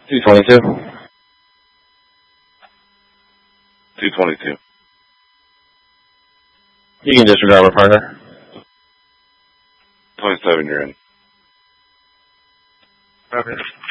222. 222. You can disregard my partner. 27, you're in. Okay.